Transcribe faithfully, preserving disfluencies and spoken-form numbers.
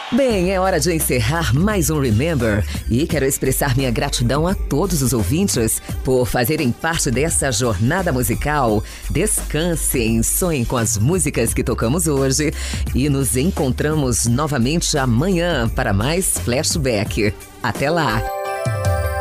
Bem, é hora de encerrar mais um Remember e quero expressar minha gratidão a todos os ouvintes por fazerem parte dessa jornada musical. Descansem, sonhem com as músicas que tocamos hoje e nos encontramos novamente amanhã para mais flashback. Até lá!